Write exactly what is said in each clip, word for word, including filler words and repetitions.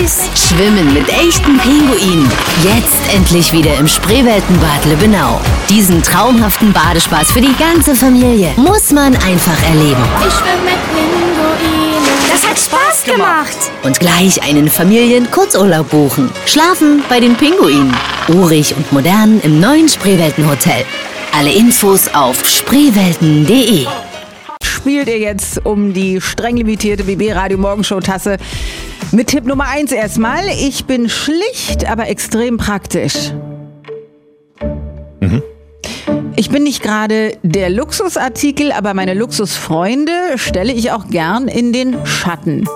süß. Schwimmen mit echten Pinguinen. Jetzt endlich wieder im Spreeweltenbad Lübbenau. Diesen traumhaften Badespaß für die ganze Familie muss man einfach erleben. Ich schwimme mit Pinguinen. Das hat Spaß gemacht. Und gleich einen Familien-Kurzurlaub buchen. Schlafen bei den Pinguinen. Urig und modern im neuen Spreeweltenhotel. Alle Infos auf spreewelten punkt de. Spielt ihr jetzt um die streng limitierte B B Radio Morgenshow Tasse mit Tipp Nummer eins erstmal. Ich bin schlicht, aber extrem praktisch. Mhm. Ich bin nicht gerade der Luxusartikel, aber meine Luxusfreunde stelle ich auch gern in den Schatten.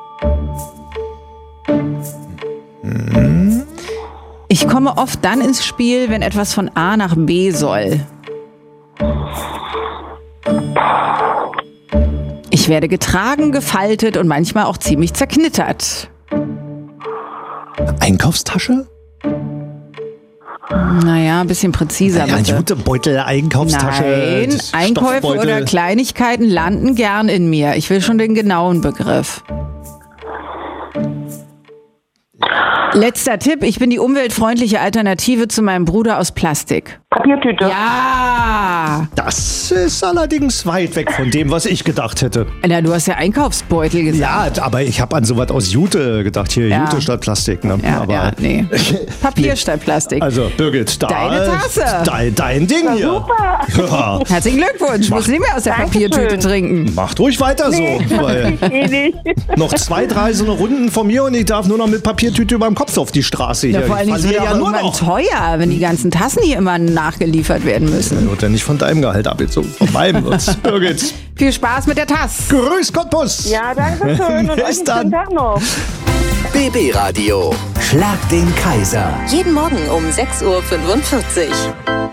Mhm. Ich komme oft dann ins Spiel, wenn etwas von A nach B soll. Ich werde getragen, gefaltet und manchmal auch ziemlich zerknittert. Einkaufstasche? Naja, ein bisschen präziser. Ja, bitte. Jutebeutel, Einkaufstasche. Nein, Einkäufe Stoffbeutel. oder Kleinigkeiten landen gern in mir. Ich will schon den genauen Begriff. Letzter Tipp, ich bin die umweltfreundliche Alternative zu meinem Bruder aus Plastik. Papiertüte. Ja! Das ist allerdings weit weg von dem, was ich gedacht hätte. Na, du hast ja Einkaufsbeutel gesagt. Ja, aber ich habe an sowas aus Jute gedacht. Hier, Ja. Jute statt Plastik. Ne? Ja, aber ja, nee. Papier statt Plastik. Also, Birgit, da. Deine Tasse. Dein, dein Ding hier. Super. Ja. Herzlichen Glückwunsch, Mach- musst nicht mehr aus der Dankeschön. Papiertüte trinken. Macht ruhig weiter so. Weil Eh nicht. noch zwei, drei so eine Runden von mir und ich darf nur noch mit Papiertüte über dem Kopf auf die Straße hier. Ja, vor allen Ich Dingen ist es verliere ja ja nur irgendwann noch. teuer, wenn die ganzen Tassen hier immer nachgeliefert werden müssen. Wird ja nicht von deinem Gehalt abgezogen, von meinem wird's. Birgit, Viel Spaß mit der Tasse. grüß Cottbus. Ja, danke schön und euch Bis einen dann. schönen Tag noch. B B Radio. Schlag den Kaiser. Jeden Morgen um sechs Uhr fünfundvierzig.